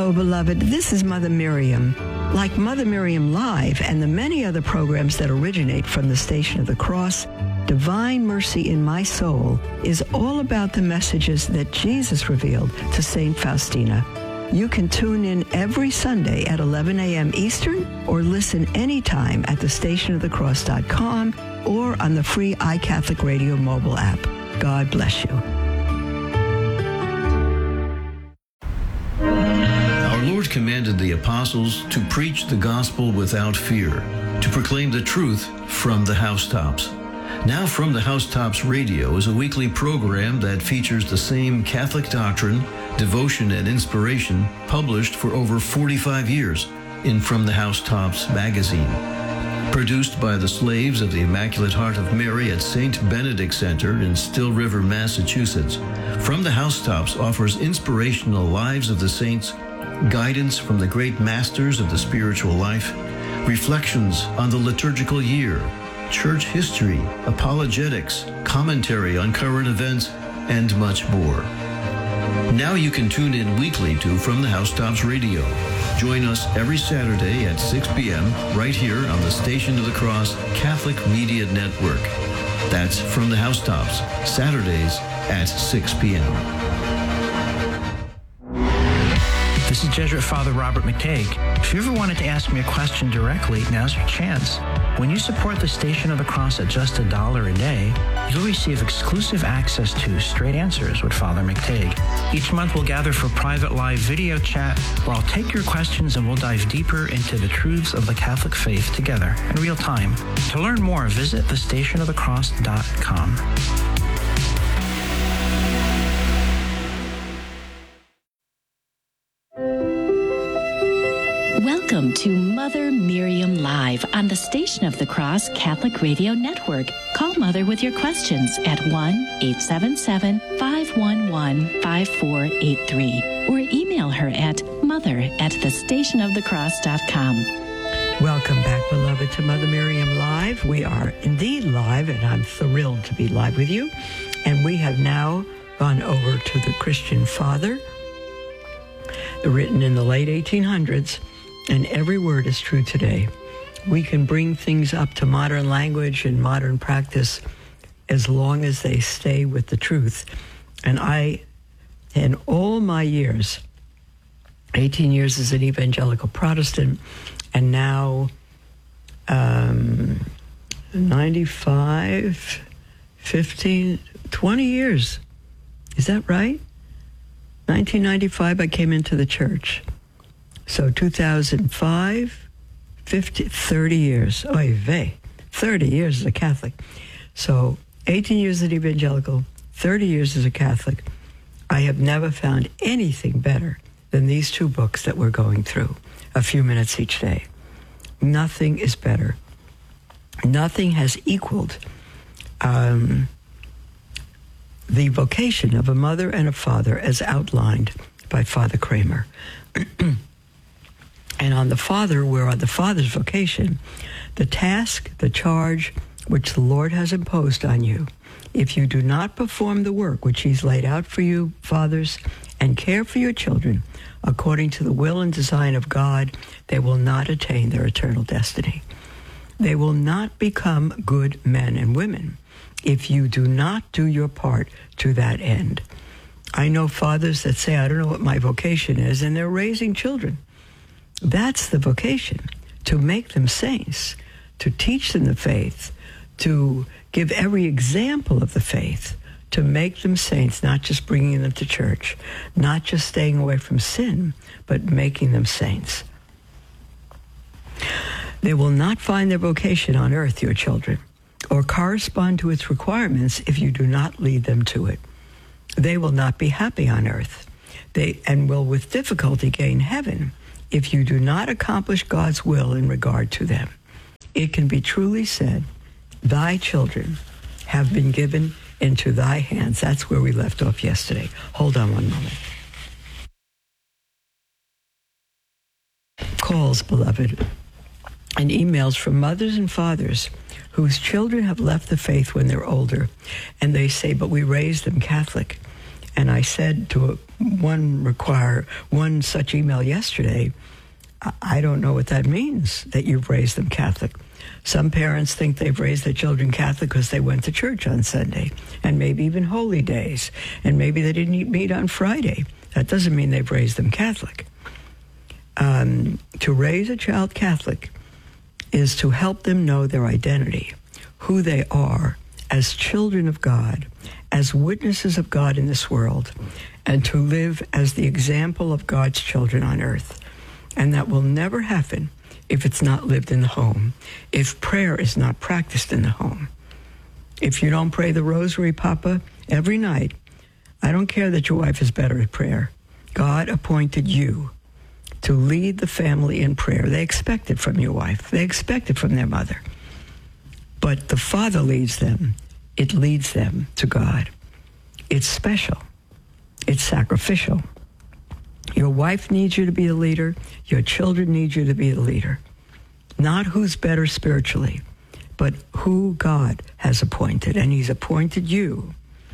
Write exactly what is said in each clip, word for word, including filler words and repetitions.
Hello, beloved. This is Mother Miriam. Like Mother Miriam Live and the many other programs that originate from the Station of the Cross, Divine Mercy in My Soul is all about the messages that Jesus revealed to Saint Faustina. You can tune in every Sunday at eleven a.m. Eastern or listen anytime at the station of the cross dot com or on the free iCatholic Radio mobile app. God bless you. Our Lord commanded the apostles to preach the gospel without fear, to proclaim the truth from the housetops. Now From the Housetops Radio is a weekly program that features the same Catholic doctrine, devotion, and inspiration published for over forty-five years in From the Housetops magazine. Produced by the slaves of the Immaculate Heart of Mary at Saint Benedict Center in Still River, Massachusetts, From the Housetops offers inspirational lives of the saints, guidance from the great masters of the spiritual life, reflections on the liturgical year, church history, apologetics, commentary on current events, and much more. Now you can tune in weekly to From the Housetops Radio. Join us every Saturday at six p.m. right here on the Station of the Cross Catholic Media Network. That's From the Housetops, Saturdays at six p.m. This is Jesuit Father Robert McTague. If you ever wanted to ask me a question directly, now's your chance. When you support the Station of the Cross at just a dollar a day, you'll receive exclusive access to Straight Answers with Father McTague. Each month we'll gather for private live video chat where I'll take your questions and we'll dive deeper into the truths of the Catholic faith together in real time. To learn more, visit the station of the cross dot com. Welcome to Mother Miriam Live on the Station of the Cross Catholic Radio Network. Call Mother with your questions at one eight seven seven, five one one, five four eight three or email her at mother at the station of the cross dot com. Welcome back, beloved, to Mother Miriam Live. We are indeed live, and I'm thrilled to be live with you. And we have now gone over to the Christian Father, written in the late eighteen hundreds, and every word is true today. We can bring things up to modern language and modern practice as long as they stay with the truth. And I, in all my years, eighteen years as an evangelical Protestant, and now um, ninety-five, fifteen, twenty years. Is that right? nineteen ninety-five, I came into the church. So two thousand five, fifty, thirty years. Oy vey, thirty years as a Catholic. So eighteen years as an evangelical, thirty years as a Catholic. I have never found anything better than these two books that we're going through, a few minutes each day. Nothing is better. Nothing has equaled um, the vocation of a mother and a father as outlined by Father Kramer. And on the Father, we're on the Father's vocation, the task, the charge which the Lord has imposed on you. If you do not perform the work which He's laid out for you, fathers, and care for your children according to the will and design of God, they will not attain their eternal destiny. They will not become good men and women if you do not do your part to that end. I know fathers that say, I don't know what my vocation is, and they're raising children. That's the vocation, to make them saints, to teach them the faith, to give every example of the faith, to make them saints, not just bringing them to church, not just staying away from sin, but making them saints. They will not find their vocation on earth, your children, or correspond to its requirements if you do not lead them to it. They will not be happy on earth, they and will with difficulty gain heaven if you do not accomplish God's will in regard to them. It can be truly said, thy children have been given into thy hands. That's where we left off yesterday. Hold on one moment. Calls, beloved, and emails from mothers and fathers whose children have left the faith when they're older, and they say, but we raised them Catholic. And I said to a, one require one such email yesterday, I don't know what that means, that you've raised them Catholic. Some parents think they've raised their children Catholic because they went to church on Sunday, and maybe even holy days, and maybe they didn't eat meat on Friday. That doesn't mean they've raised them Catholic. Um, to raise a child Catholic is to help them know their identity, who they are as children of God, as witnesses of God in this world, and to live as the example of God's children on earth. And that will never happen if it's not lived in the home, if prayer is not practiced in the home. If you don't pray the rosary, Papa, every night, I don't care that your wife is better at prayer. God appointed you to lead the family in prayer. They expect it from your wife. They expect it from their mother. But the Father leads them. It leads them to God. It's special. It's sacrificial. Your wife needs you to be the leader. Your children need you to be the leader. Not who's better spiritually, but who God has appointed, and he's appointed you.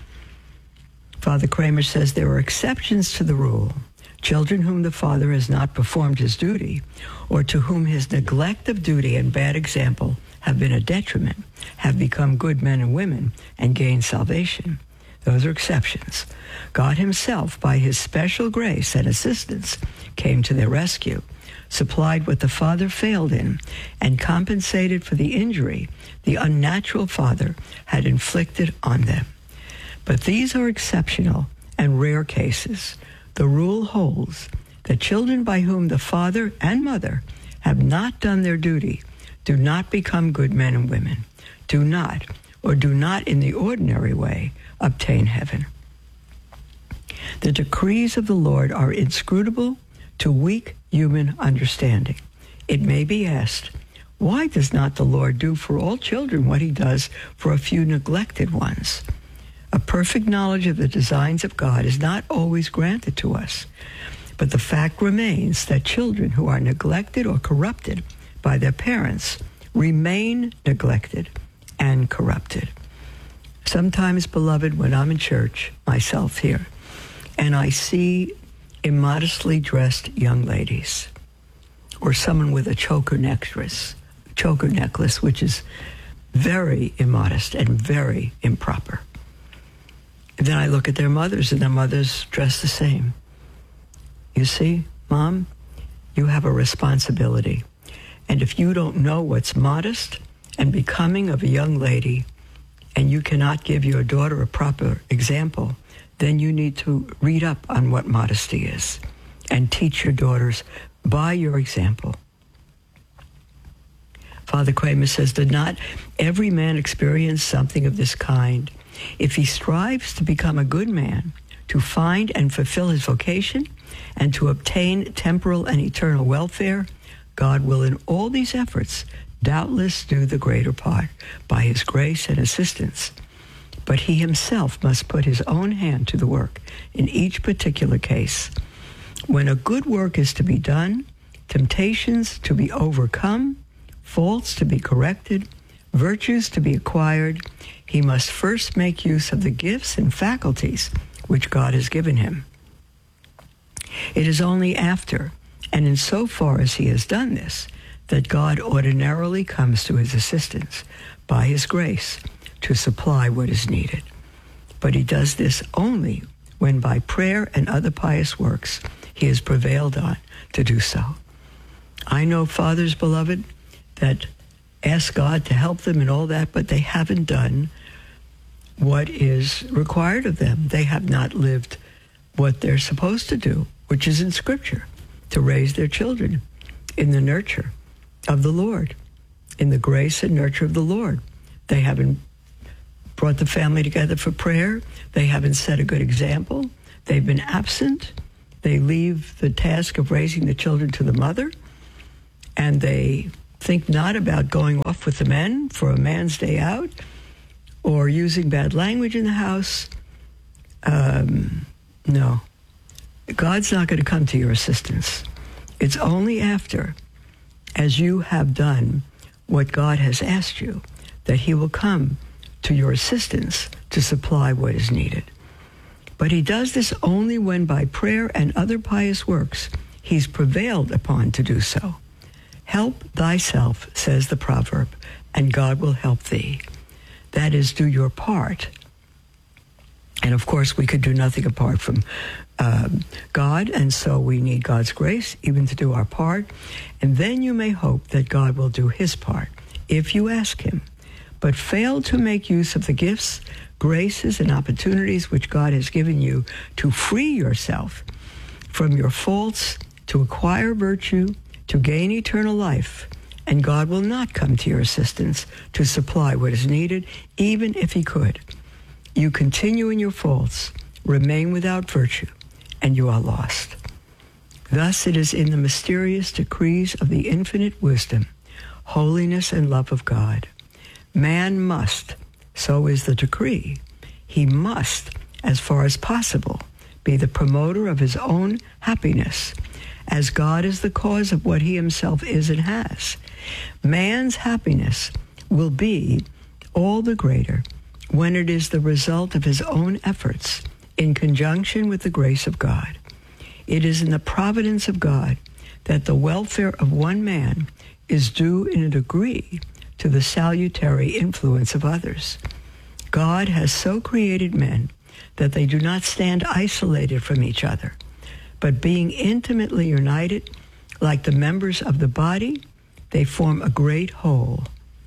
Father Kramer says there are exceptions to the rule. Children whom the father has not performed his duty, or to whom his neglect of duty and bad example have been a detriment, have become good men and women and gained salvation. Those are exceptions. God himself, by his special grace and assistance, came to their rescue, supplied what the father failed in, and compensated for the injury the unnatural father had inflicted on them. But these are exceptional and rare cases. The rule holds that children by whom the father and mother have not done their duty do not become good men and women, do not, or do not in the ordinary way, obtain heaven. The decrees of the Lord are inscrutable to weak human understanding. It may be asked, why does not the Lord do for all children what he does for a few neglected ones? A perfect knowledge of the designs of God is not always granted to us, but the fact remains that children who are neglected or corrupted by their parents remain neglected and corrupted. Sometimes, beloved, when I'm in church, myself here, and I see immodestly dressed young ladies, or someone with a choker necklace, choker necklace, which is very immodest and very improper. And then I look at their mothers, and their mothers dress the same. You see, Mom, you have a responsibility. And if you don't know what's modest and becoming of a young lady, and you cannot give your daughter a proper example, then you need to read up on what modesty is and teach your daughters by your example. Father Kramer says, did not every man experience something of this kind? If he strives to become a good man, to find and fulfill his vocation, and to obtain temporal and eternal welfare, God will in all these efforts doubtless do the greater part by his grace and assistance. But he himself must put his own hand to the work in each particular case. When a good work is to be done, temptations to be overcome, faults to be corrected, virtues to be acquired, he must first make use of the gifts and faculties which God has given him. It is only after, and in so far as he has done this, that God ordinarily comes to his assistance by his grace to supply what is needed. But he does this only when by prayer and other pious works he is prevailed on to do so. I know fathers, beloved, that ask God to help them and all that, but they haven't done what is required of them. They have not lived what they're supposed to do, which is in Scripture, to raise their children in the nurture of the Lord, in the grace and nurture of the Lord. They haven't brought the family together for prayer. They haven't set a good example. They've been absent. They leave the task of raising the children to the mother, and they think not about going off with the men for a man's day out or using bad language in the house. Um, no. God's not going to come to your assistance. It's only after, as you have done what God has asked you, that he will come to your assistance to supply what is needed. But he does this only when by prayer and other pious works he's prevailed upon to do so. Help thyself, says the proverb, and God will help thee. That is, do your part. And of course, we could do nothing apart from uh, God, and so we need God's grace even to do our part. And then you may hope that God will do his part, if you ask him. But fail to make use of the gifts, graces, and opportunities which God has given you to free yourself from your faults, to acquire virtue, to gain eternal life, and God will not come to your assistance to supply what is needed, even if he could. You continue in your faults, remain without virtue, and you are lost. Thus it is in the mysterious decrees of the infinite wisdom, holiness, and love of God. Man must, so is the decree, he must, as far as possible, be the promoter of his own happiness, as God is the cause of what he himself is and has. Man's happiness will be all the greater when it is the result of his own efforts in conjunction with the grace of God. It is in the providence of God that the welfare of one man is due in a degree to the salutary influence of others. God has so created men that they do not stand isolated from each other, but being intimately united, like the members of the body, they form a great whole.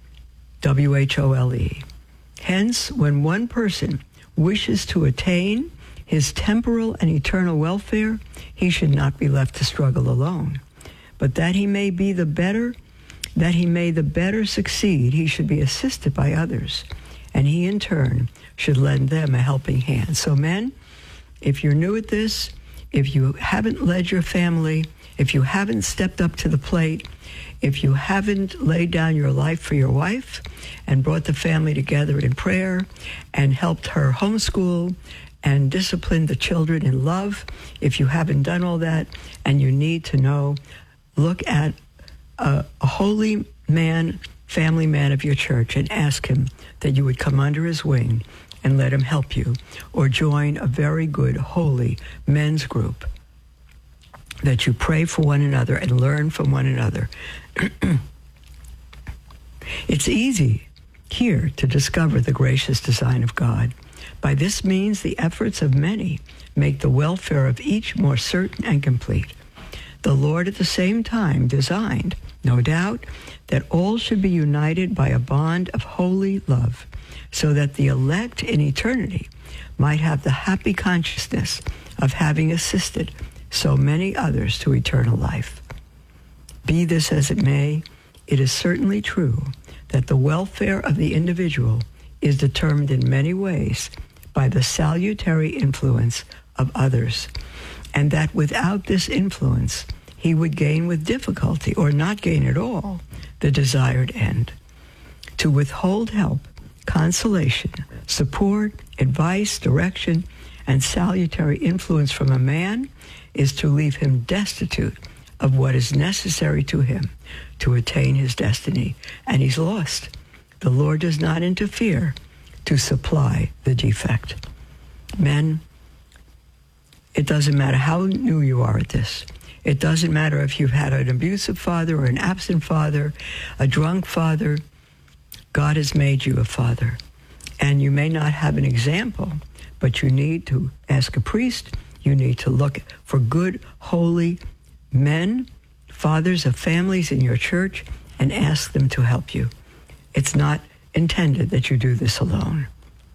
W H O L E. Hence, when one person wishes to attain his temporal and eternal welfare, he should not be left to struggle alone, but that he may be the better, that he may the better succeed, he should be assisted by others, and he in turn should lend them a helping hand. So men, if you're new at this, if you haven't led your family, if you haven't stepped up to the plate, if you haven't laid down your life for your wife and brought the family together in prayer and helped her homeschool and discipline the children in love, if you haven't done all that and you need to know, look at a, a holy man, family man of your church, and ask him that you would come under his wing and let him help you, or join a very good, holy men's group that you pray for one another and learn from one another. It's easy here to discover the gracious design of God. By this means, the efforts of many make the welfare of each more certain and complete. The Lord at the same time designed, no doubt, that all should be united by a bond of holy love, so that the elect in eternity might have the happy consciousness of having assisted so many others to eternal life. Be this as it may, it is certainly true that the welfare of the individual is determined in many ways by the salutary influence of others, and that without this influence, he would gain with difficulty, or not gain at all, the desired end. To withhold help, consolation, support, advice, direction, and salutary influence from a man is to leave him destitute of what is necessary to him to attain his destiny, and he's lost. The Lord does not interfere to supply the defect. Men, it doesn't matter how new you are at this. It doesn't matter if you've had an abusive father or an absent father, a drunk father. God has made you a father. And you may not have an example, but you need to ask a priest. You need to look for good, holy men, fathers of families in your church, and ask them to help you. It's not intended that you do this alone.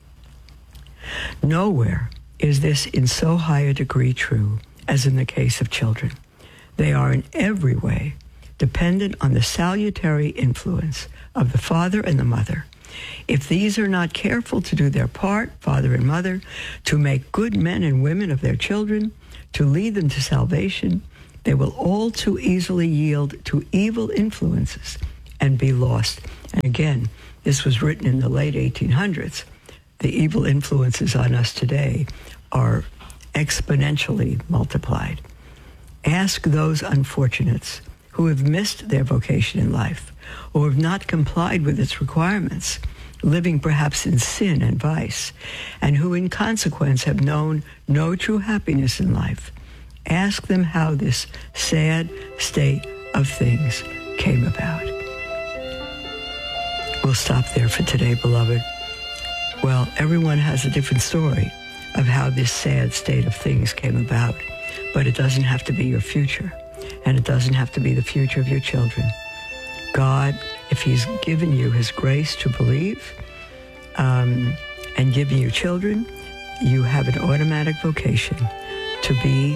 Nowhere is this in so high a degree true as in the case of children. They are in every way dependent on the salutary influence of the father and the mother. If these are not careful to do their part, father and mother, to make good men and women of their children, to lead them to salvation, they will all too easily yield to evil influences and be lost. And again, this was written in the late eighteen hundreds. The evil influences on us today are exponentially multiplied. Ask those unfortunates who have missed their vocation in life or have not complied with its requirements, living perhaps in sin and vice, and who in consequence have known no true happiness in life. Ask them how this sad state of things came about. We'll stop there for today, beloved. Well, everyone has a different story of how this sad state of things came about, but it doesn't have to be your future, and it doesn't have to be the future of your children. God, if he's given you his grace to believe um, and given you children, you have an automatic vocation to be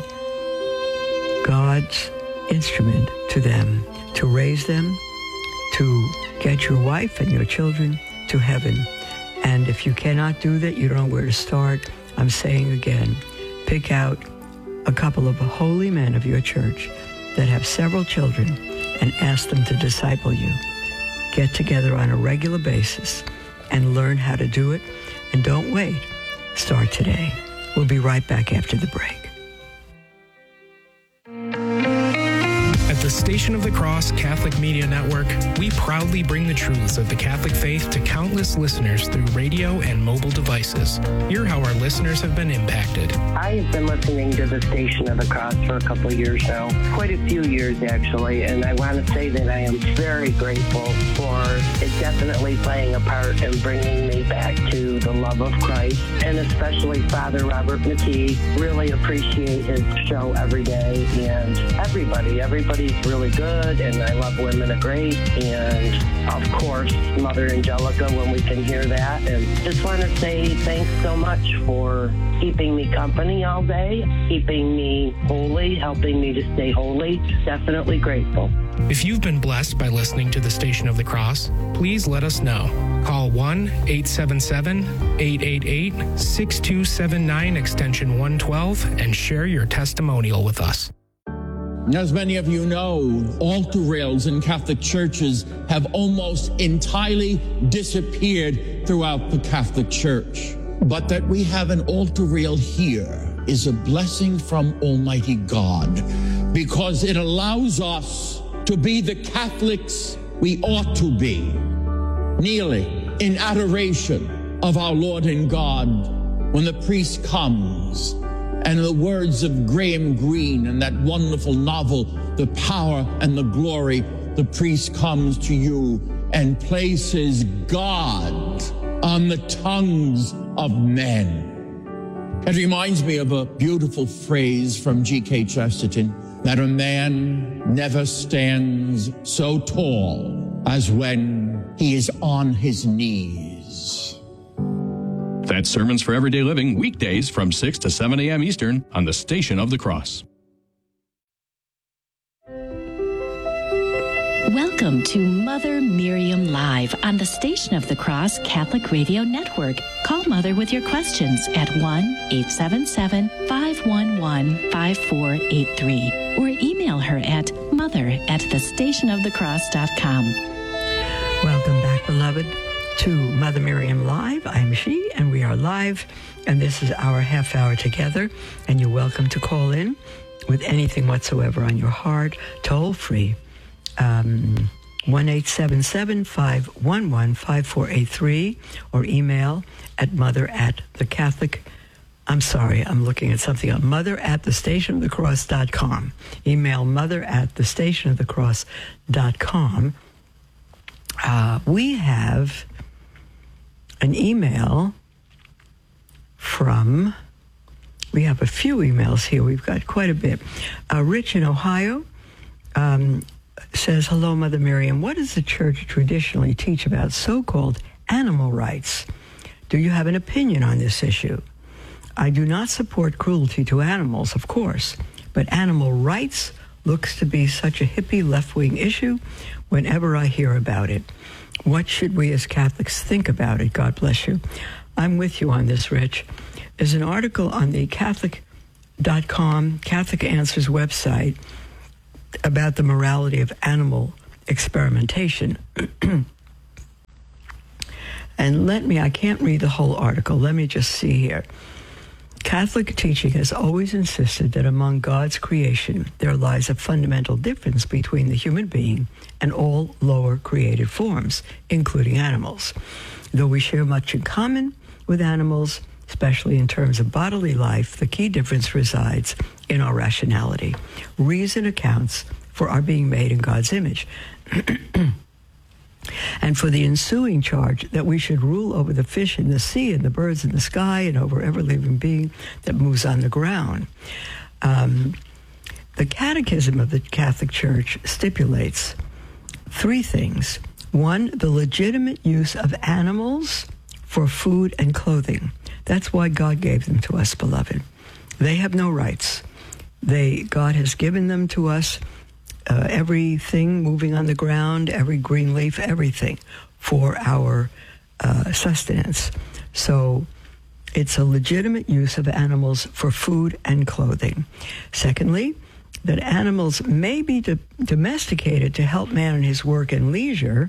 God's instrument to them, to raise them, to get your wife and your children to heaven. And if you cannot do that, you don't know where to start, I'm saying again, pick out a couple of holy men of your church that have several children and ask them to disciple you. Get together on a regular basis and learn how to do it. And don't wait. Start today. We'll be right back after the break. At the Station of the Cross Catholic Media Network, we proudly bring the truths of the Catholic faith to countless listeners through radio and mobile devices. Hear how our listeners have been impacted. I've been listening to the Station of the Cross for a couple of years now, quite a few years actually, and I want to say that I am very grateful for it definitely playing a part in bringing me back to the love of Christ, and especially Father Robert McKee. Really appreciate his show every day, and everybody, everybody He's really good, and I love Women of Grace, and of course Mother Angelica when we can hear that. And just want to say thanks so much for keeping me company all day, keeping me holy, helping me to stay holy. Definitely grateful. If you've been blessed by listening to the Station of the Cross, please let us know. Call one eight seven seven, eight eight eight, six two seven nine extension one twelve and share your testimonial with us. As many of you know, altar rails in Catholic churches have almost entirely disappeared throughout the Catholic Church. But that we have an altar rail here is a blessing from Almighty God, because it allows us to be the Catholics we ought to be, kneeling in adoration of our Lord and God when the priest comes. And the words of Graham Greene in that wonderful novel, The Power and the Glory, the priest comes to you and places God on the tongues of men. It reminds me of a beautiful phrase from G K Chesterton, that a man never stands so tall as when he is on his knees. That's Sermons for Everyday Living, weekdays from six to seven a.m. Eastern on the Station of the Cross. Welcome to Mother Miriam Live on the Station of the Cross Catholic Radio Network. Call Mother with your questions at one eight seven seven, five one one, five four eight three or email her at mother at the station of the cross dot com. Welcome back, beloved, to Mother Miriam Live. I'm she, and we are live, and this is our half hour together, and you're welcome to call in with anything whatsoever on your heart, toll free. Um, one eight seven seven, five one one, five four eight three or email at mother at the Catholic, I'm sorry, I'm looking at something else, mother at the station of the cross dot com. Email mother at the station of the cross dot com. Uh, we have an email from, we have a few emails here. We've got quite a bit. Uh, Rich in Ohio um, says, hello, Mother Miriam. What does the church traditionally teach about so-called animal rights? Do you have an opinion on this issue? I do not support cruelty to animals, of course, but animal rights looks to be such a hippie left-wing issue whenever I hear about it. What should we as Catholics think about it? God bless you. I'm with you on this, Rich. There's an article on the Catholic dot com, Catholic Answers website, about the morality of animal experimentation. And let me, I can't read the whole article. Let me just see here. Catholic teaching has always insisted that among God's creation, there lies a fundamental difference between the human being and all lower created forms, including animals. Though we share much in common with animals, especially in terms of bodily life, the key difference resides in our rationality. Reason accounts for our being made in God's image. And for the ensuing charge that we should rule over the fish in the sea and the birds in the sky and over every living being that moves on the ground. Um, the Catechism of the Catholic Church stipulates three things. One, the legitimate use of animals for food and clothing. That's why God gave them to us, beloved. They have no rights. They, God has given them to us. Uh, everything moving on the ground, every green leaf, everything for our uh, sustenance. So it's a legitimate use of animals for food and clothing. Secondly, that animals may be do- domesticated to help man in his work and leisure.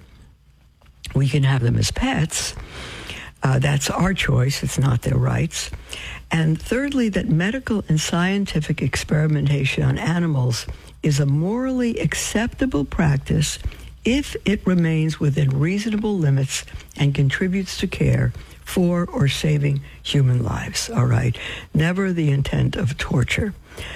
We can have them as pets. Uh, that's our choice. It's not their rights. And thirdly, that medical and scientific experimentation on animals is a morally acceptable practice if it remains within reasonable limits and contributes to care for or saving human lives, all right? Never the intent of torture.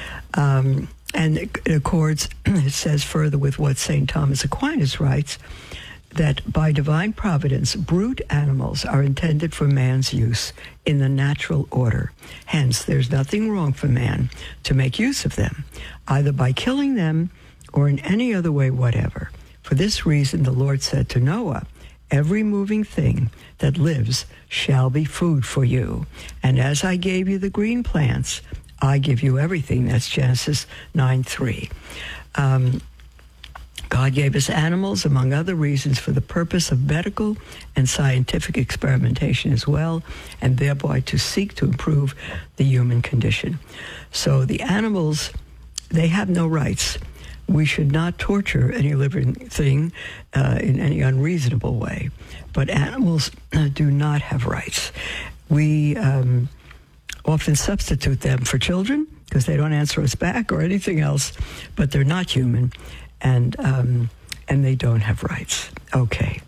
Um, and it, it accords, it says further with what Saint Thomas Aquinas writes, that by divine providence, brute animals are intended for man's use in the natural order. Hence, there's nothing wrong for man to make use of them, either by killing them or in any other way whatever. For this reason, the Lord said to Noah, every moving thing that lives shall be food for you. And as I gave you the green plants, I give you everything. That's Genesis nine three. Um, God gave us animals, among other reasons, for the purpose of medical and scientific experimentation as well, and thereby to seek to improve the human condition. So the animals, they have no rights. We should not torture any living thing uh, in any unreasonable way. But animals uh, do not have rights. We um, often substitute them for children because they don't answer us back or anything else, but they're not human. And um, and they don't have rights. Okay.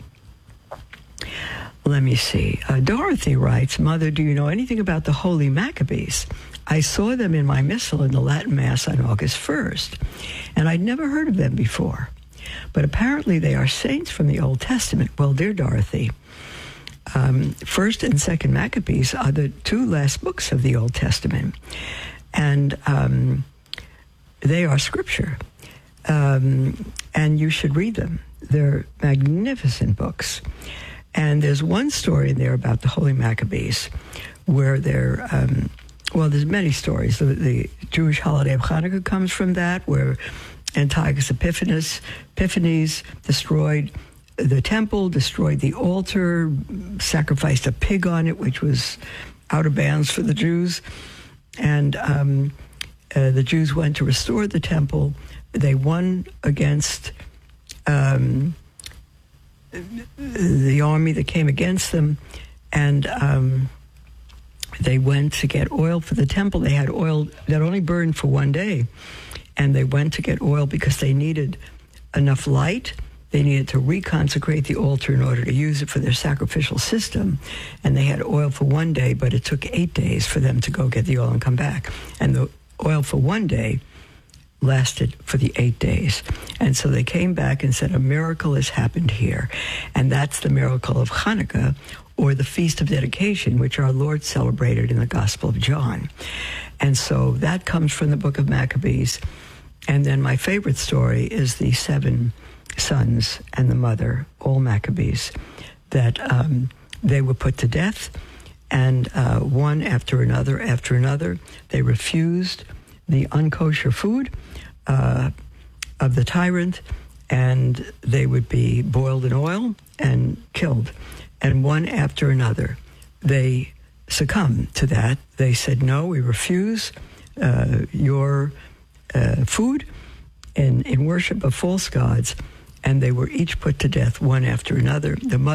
Let me see. Uh, Dorothy writes, Mother, do you know anything about the Holy Maccabees? I saw them in my missal in the Latin Mass on August first, and I'd never heard of them before. But apparently they are saints from the Old Testament. Well, dear Dorothy, um, First and Second Maccabees are the two last books of the Old Testament, and um, they are Scripture. Um, and you should read them. They're magnificent books. And there's one story in there about the Holy Maccabees where they're, um, well, there's many stories. The, the Jewish holiday of Hanukkah comes from that, where Antiochus Epiphanes, Epiphanes destroyed the temple, destroyed the altar, sacrificed a pig on it, which was out of bounds for the Jews. And um, uh, the Jews went to restore the temple. They won against um, the army that came against them, and um, they went to get oil for the temple. They had oil that only burned for one day, and they went to get oil because they needed enough light. They needed to reconsecrate the altar in order to use it for their sacrificial system, and they had oil for one day, but it took eight days for them to go get the oil and come back. And the oil for one day lasted for the eight days. And so they came back and said, a miracle has happened here. And that's the miracle of Hanukkah, or the Feast of Dedication, which our Lord celebrated in the Gospel of John. And so that comes from the book of Maccabees. And then my favorite story is the seven sons and the mother, all Maccabees, that um, they were put to death. And uh, one after another, after another, they refused the unkosher food uh, of the tyrant, and they would be boiled in oil and killed. And one after another, they succumbed to that. They said, no, we refuse uh, your uh, food in, in worship of false gods. And they were each put to death, one after another. The mother